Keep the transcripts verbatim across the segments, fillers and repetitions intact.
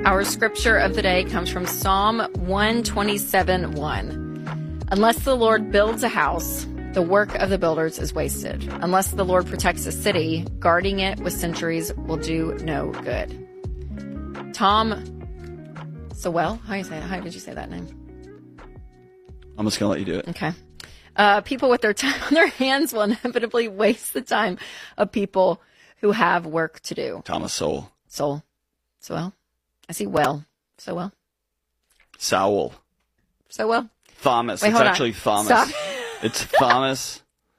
Our scripture of the day comes from Psalm one twenty-seven one. Unless the Lord builds a house, the work of the builders is wasted. Unless the Lord protects a city, guarding it with sentries will do no good. Tom Sowell, how you say that? How did you say that name? I'm just going to let you do it. Okay. Uh, people with their time on their hands will inevitably waste the time of people who have work to do. Thomas Sowell. Soul. Sowell. I see well. So well. Sowell. So well. Thomas. Wait, it's hold actually on. Thomas. Stop. It's Thomas.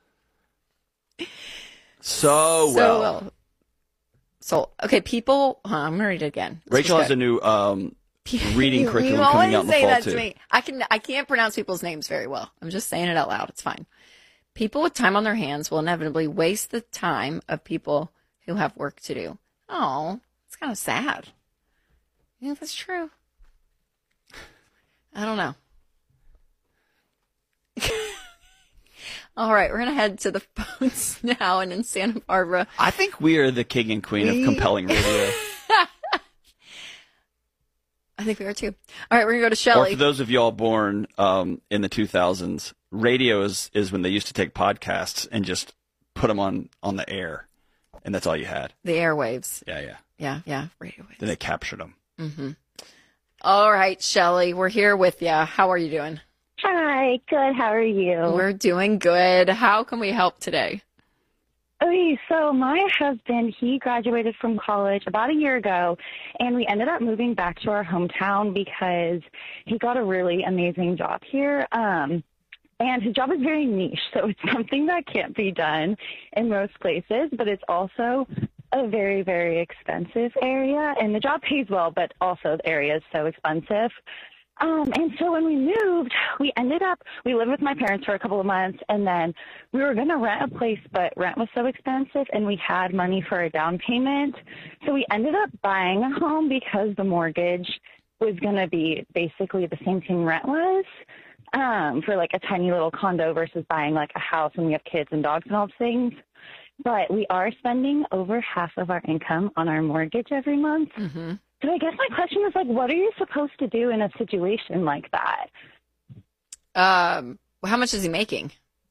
So, So well. well. So, okay, people, huh, I'm going to read it again. This Rachel was has good. a new um, reading You- curriculum you coming always out in the say fall, that too. to me. I can I can't pronounce people's names very well. I'm just saying it out loud. It's fine. People with time on their hands will inevitably waste the time of people who have work to do. Oh, it's kind of sad. You think that's true? I don't know. All right, we're going to head to the phones now and in Santa Barbara. I think we are the king and queen We- of compelling radio. I think we are too. All right, we're going to go to Or Shelley. for those of y'all born um, in the two thousands, radio is, is when they used to take podcasts and just put them on, on the air. And that's all you had. The airwaves. Yeah, yeah. Yeah, yeah, radio waves. Then they captured them. Mm-hmm. All right, Shelley, we're here with you. How are you doing? Hi, good. How are you? We're doing good. How can we help today? Okay, so my husband, he graduated from college about a year ago, and we ended up moving back to our hometown because he got a really amazing job here. Um, and his job is very niche, so it's something that can't be done in most places, but it's also a very, very expensive area. And the job pays well, but also the area is so expensive. Um, and so when we moved, we ended up, we lived with my parents for a couple of months, and then we were going to rent a place, but rent was so expensive, and we had money for a down payment. So we ended up buying a home because the mortgage was going to be basically the same thing rent was, um, for like a tiny little condo versus buying like a house when we have kids and dogs and all those things. But we are spending over half of our income on our mortgage every month. Mm-hmm. So I guess my question is, like, what are you supposed to do in a situation like that? Um, how much is he making?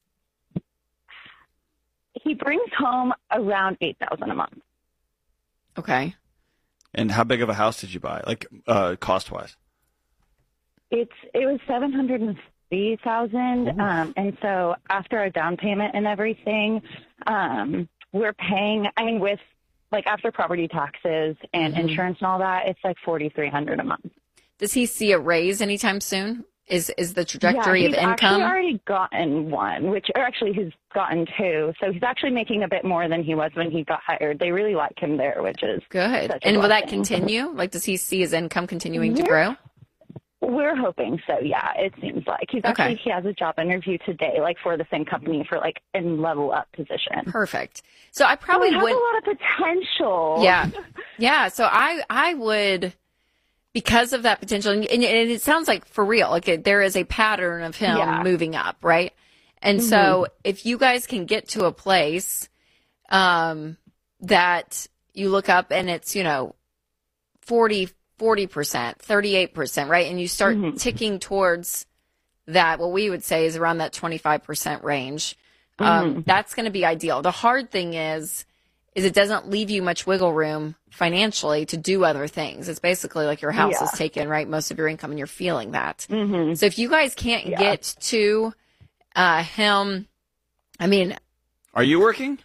He brings home around eight thousand dollars a month. Okay. And how big of a house did you buy, like uh, cost-wise? It's It was seven hundred fifty thousand dollars, um, and so after our down payment and everything, um, we're paying, I mean, with, like, after property taxes and Mm-hmm. insurance and all that, it's like forty-three hundred dollars a month. Does he see a raise anytime soon? Is is the trajectory yeah, of he's income? actually already gotten one, which, or actually he's gotten two. So he's actually making a bit more than he was when he got hired. They really like him there, which is Good. such a And will that blessing. continue? Like, does he see his income continuing to Yeah. grow? We're hoping so, yeah, it seems like. He's actually, Okay. he has a job interview today, like for the same company for like a level up position. Perfect. So I So probably we have would. a lot of potential. Yeah. Yeah. So I, I would, because of that potential, and, and it sounds like for real, like it, there is a pattern of him Yeah. moving up, right? And so if you guys can get to a place, um, that you look up and it's, you know, forty, forty percent, thirty-eight percent, right? And you start Mhm. ticking towards that, what we would say is around that twenty-five percent range. Um, Mhm. that's going to be ideal. The hard thing is, is it doesn't leave you much wiggle room financially to do other things. It's basically like your house Yeah. is taking, right, most of your income, and you're feeling that. Mhm. So if you guys can't Yeah. get to uh, him, I mean, Are you working?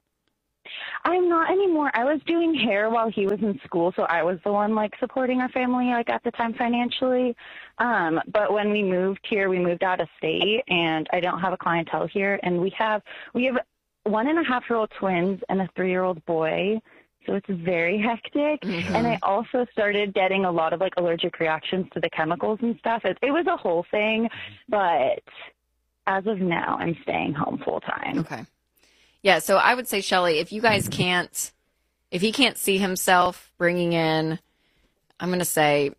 I'm not anymore. I was doing hair while he was in school, so I was the one like supporting our family like at the time financially. Um, but when we moved here, we moved out of state, and I don't have a clientele here. And we have we have one and a half year old twins and a three year old boy. So it's very hectic. Mhm. And I also started getting a lot of like allergic reactions to the chemicals and stuff. It, it was a whole thing, but as of now, I'm staying home full time. okay. Yeah, so I would say, Shelley, if you guys can't, if he can't see himself bringing in, I'm going to say,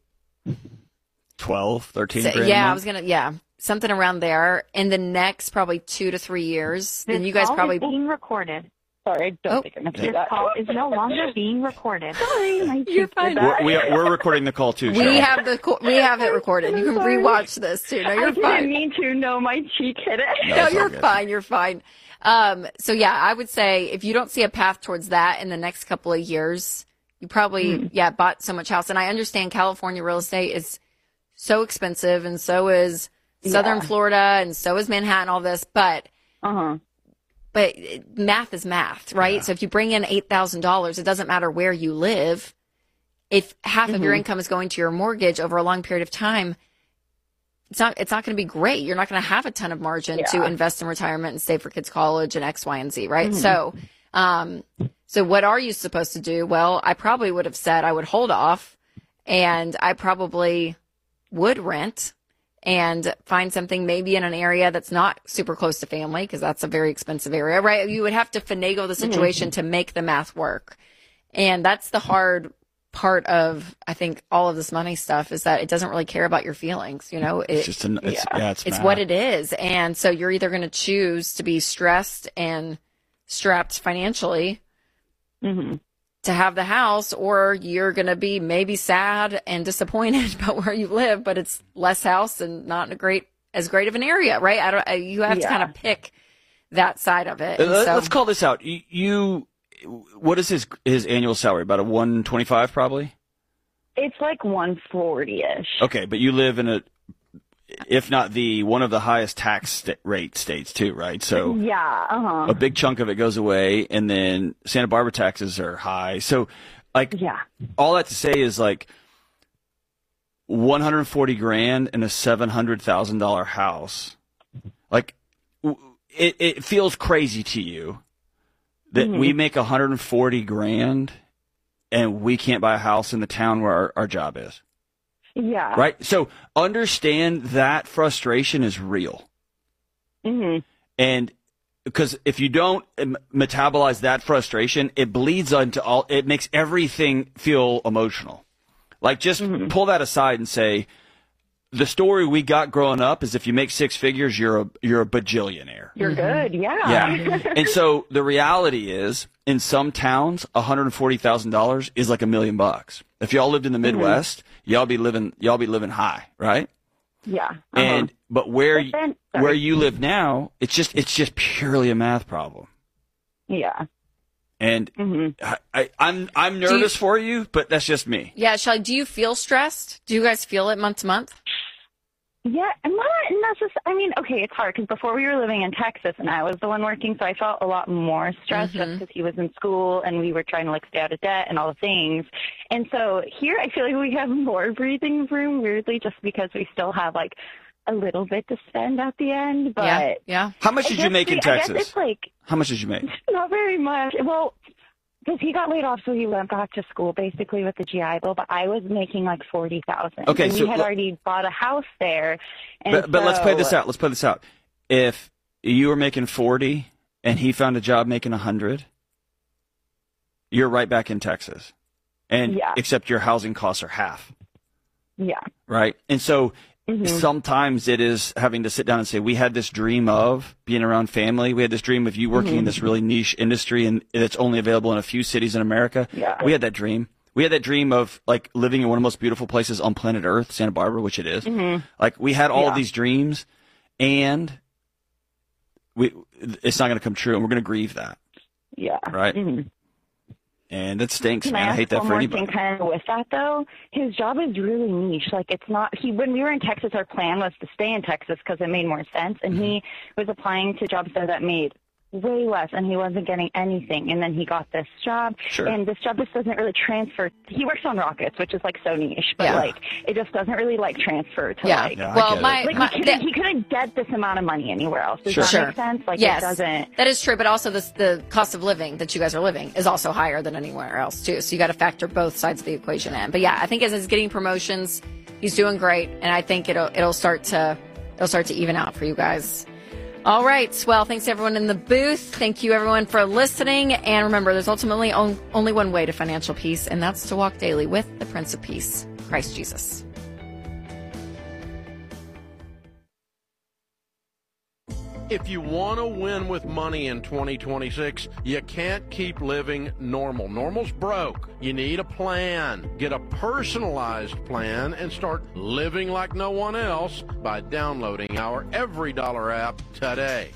twelve, thirteen say- grand a yeah, I month? was going to, yeah, something around there in the next probably two to three years, then you guys call probably, is being recorded. Sorry, I don't Oh. think I'm going to This do that. call is no longer being recorded. Sorry, my You're cheek fine. did that. We're, we are, we're recording the call too. We Cheryl. have the co- we have it recorded. You can Sorry. rewatch this too. No, I you're didn't fine. mean to. No, my cheek hit it. No, No, it's all you're good. fine. You're fine. Um, so yeah, I would say if you don't see a path towards that in the next couple of years, you probably, Mm. yeah, bought so much house. And I understand California real estate is so expensive, and so is Southern Yeah. Florida, and so is Manhattan, all this, but, Uh-huh. but it- math is math, right? Yeah. So if you bring in eight thousand dollars, it doesn't matter where you live. If half of your Mhm. income is going to your mortgage over a long period of time, it's not, it's not going to be great. You're not going to have a ton of margin to Yeah. invest in retirement and save for kids' college and X, Y, and Z, right? Mhm. So, um, so what are you supposed to do? Well, I probably would have said I would hold off, and I probably would rent and find something maybe in an area that's not super close to family, because that's a very expensive area, right? You would have to finagle the situation to make the math work. And that's the hard part of, I think, all of this money stuff, is that it doesn't really care about your feelings. You know, It's it, just an, it's, Yeah. yeah, it's, it's math. what it is. And so you're either going to choose to be stressed and strapped financially Mm-hmm. to have the house, or you're going to be maybe sad and disappointed about where you live, but it's less house and not in a great, as great of an area, right? I don't, I- you have to Yeah. kind of pick that side of it. Uh, And let- so- Let's call this out. You, you, what is his his annual salary? About a one twenty five, probably. It's like one forty-ish. Okay, but you live in a, if not the one of the highest tax sta- rate states too, right? So Yeah, uh-huh. a big chunk of it goes away, and then Santa Barbara taxes are high. So, like, Yeah. all that to say is like one hundred forty grand in a seven hundred thousand dollar house. Like, w- it it feels crazy to you that we make one hundred forty grand and we can't buy a house in the town where our, our job is. Yeah. Right? So understand that frustration is real. Mm-hmm. And because if you don't um, metabolize that frustration, it bleeds into all, it makes everything feel emotional. Like, just pull that aside and say, the story we got growing up is if you make six figures, you're a, you're a bajillionaire. You're good. Yeah. Yeah. And so the reality is, in some towns, one hundred forty thousand dollars is like a million bucks. If y'all lived in the Midwest, y'all be living, y'all be living high, right? Yeah. Uh-huh. And, but where, But then- sorry. where you live now, it's just, it's just purely a math problem. Yeah. And hmm I, I, I'm, I'm nervous for you, but that's just me. yeah, Shelly, do you feel stressed? Do you guys feel it month to month? Yeah, and not necessarily. I mean, okay, it's hard because before we were living in Texas and I was the one working, so I felt a lot more stressed just because he was in school and we were trying to like stay out of debt and all the things. And so here, I feel like we have more breathing room, weirdly, just because we still have like a little bit to spend at the end. But yeah, yeah. How much I did you guess make in we- I guess Texas? it's like How much did you make? not very much. Well, because he got laid off, so he went back to school basically with the G I Bill. But I was making like forty thousand. Okay, and so we had l- already bought a house there. And But, but let's play this so- out. Let's play this out. If you were making forty and he found a job making one hundred, you're right back in Texas. And Yeah. except your housing costs are half, Yeah. right? And so Mhm. sometimes it is having to sit down and say, we had this dream of being around family. We had this dream of you working Mm-hmm. in this really niche industry and it's only available in a few cities in America. Yeah. We had that dream. We had that dream of like living in one of the most beautiful places on planet Earth, Santa Barbara, which it is. Like, we had all of Yeah. these dreams, and we it's not going to come true, and we're going to grieve that, Yeah. right? Mhm. And that stinks, Can I man. I ask hate that one for more anybody. thing kind of with that, though? His job is really niche. Like, it's not, he, when we were in Texas, our plan was to stay in Texas because it made more sense. And he Mm-hmm. was applying to jobs there that made way less, and he wasn't getting anything. And then he got this job. Sure. And this job just doesn't really transfer. He works on rockets, which is like so niche, but Yeah. like, it just doesn't really like transfer to Yeah. like, Yeah, I well, get my, it. like my he, that- couldn't, he couldn't get this amount of money anywhere else. Does Sure. that Sure. make sense? Like, yes, it doesn't. that is true. But also, this, the cost of living that you guys are living is also higher than anywhere else too. So you got to factor both sides of the equation in. But yeah, I think as he's getting promotions, he's doing great, and I think it'll it'll start to it'll start to even out for you guys. All right. Well, thanks to everyone in the booth. Thank you everyone for listening. And remember, there's ultimately on, only one way to financial peace, and that's to walk daily with the Prince of Peace, Christ Jesus. If you want to win with money in twenty twenty-six, you can't keep living normal. Normal's broke. You need a plan. Get a personalized plan and start living like no one else by downloading our Every Dollar app today.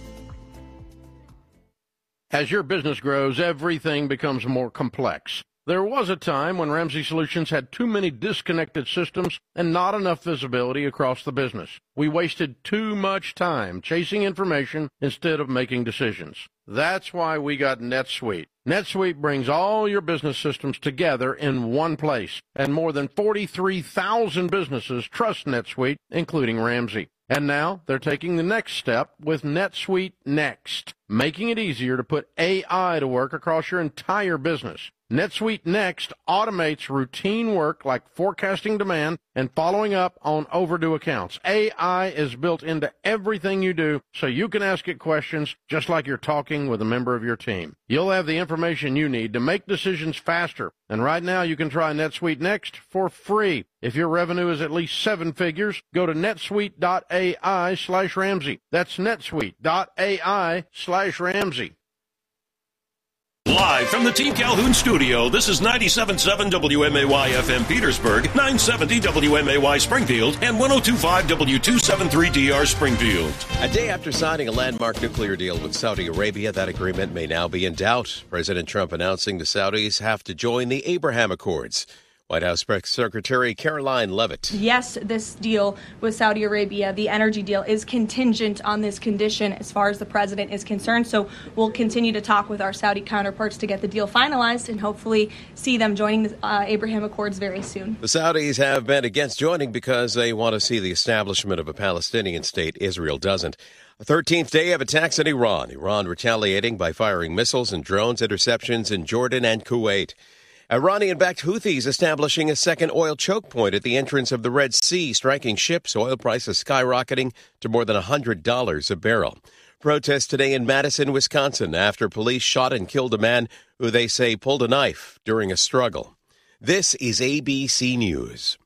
As your business grows, everything becomes more complex. There was a time when Ramsey Solutions had too many disconnected systems and not enough visibility across the business. We wasted too much time chasing information instead of making decisions. That's why we got NetSuite. NetSuite brings all your business systems together in one place, and more than forty-three thousand businesses trust NetSuite, including Ramsey. And now they're taking the next step with NetSuite Next, making it easier to put A I to work across your entire business. NetSuite Next automates routine work like forecasting demand and following up on overdue accounts. A I is built into everything you do, so you can ask it questions just like you're talking with a member of your team. You'll have the information you need to make decisions faster. And right now you can try NetSuite Next for free. If your revenue is at least seven figures, go to netsuite.ai slash Ramsey. That's netsuite.ai slash Ramsey. Live from the Team Calhoun studio, this is ninety-seven point seven W M A Y F M Petersburg, nine seventy W M A Y Springfield, and one oh two point five W two seventy-three D R Springfield. A day after signing a landmark nuclear deal with Saudi Arabia, that agreement may now be in doubt. President Trump announcing the Saudis have to join the Abraham Accords. White House Press Secretary Caroline Leavitt. Yes, this deal with Saudi Arabia, the energy deal, is contingent on this condition as far as the president is concerned. So we'll continue to talk with our Saudi counterparts to get the deal finalized and hopefully see them joining the uh, Abraham Accords very soon. The Saudis have been against joining because they want to see the establishment of a Palestinian state. Israel doesn't. A thirteenth day of attacks in Iran. Iran retaliating by firing missiles and drones interceptions in Jordan and Kuwait. Iranian-backed Houthis establishing a second oil choke point at the entrance of the Red Sea, striking ships. Oil prices skyrocketing to more than one hundred dollars a barrel. Protests today in Madison, Wisconsin, after police shot and killed a man who they say pulled a knife during a struggle. This is A B C News.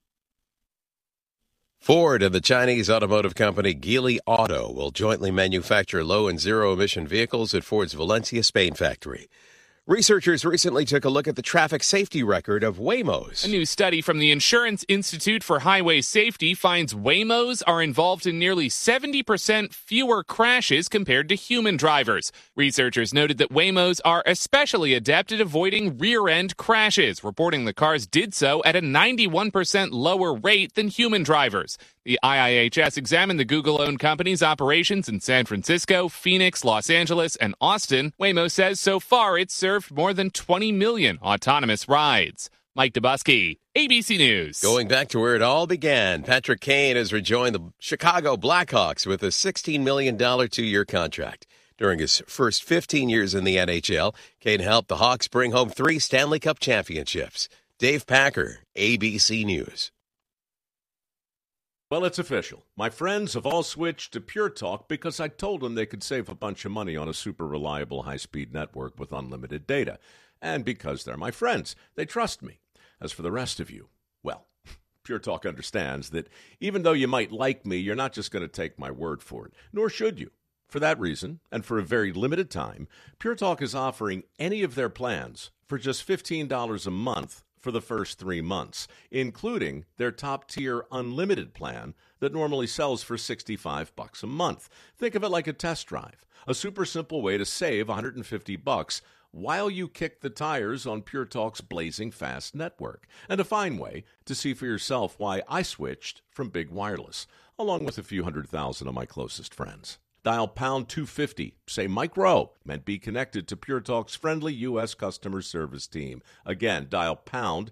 Ford and the Chinese automotive company Geely Auto will jointly manufacture low and zero-emission vehicles at Ford's Valencia, Spain factory. Researchers recently took a look at the traffic safety record of Waymos. A new study from the Insurance Institute for Highway Safety finds Waymos are involved in nearly seventy percent fewer crashes compared to human drivers. Researchers noted that Waymos are especially adept at avoiding rear-end crashes, reporting the cars did so at a ninety-one percent lower rate than human drivers. The I I H S examined the Google-owned company's operations in San Francisco, Phoenix, Los Angeles, and Austin. Waymo says so far it's served more than twenty million autonomous rides. Mike Dubusky, A B C News. Going back to where it all began, Patrick Kane has rejoined the Chicago Blackhawks with a sixteen million dollars two-year contract. During his first fifteen years in the N H L, Kane helped the Hawks bring home three Stanley Cup championships. Dave Packer, A B C News. Well, it's official. My friends have all switched to Pure Talk because I told them they could save a bunch of money on a super reliable high-speed network with unlimited data. And because they're my friends, they trust me. As for the rest of you, well, Pure Talk understands that even though you might like me, you're not just going to take my word for it, nor should you. For that reason, and for a very limited time, Pure Talk is offering any of their plans for just fifteen dollars a month for the first three months, including their top-tier unlimited plan that normally sells for sixty-five bucks a month. Think of it like a test drive, a super simple way to save one hundred fifty bucks while you kick the tires on Pure Talk's blazing fast network, and a fine way to see for yourself why I switched from Big Wireless, along with a few hundred thousand of my closest friends. Dial pound two fifty, say Mike Rowe, and be connected to Pure Talk's friendly U S customer service team. Again, dial pound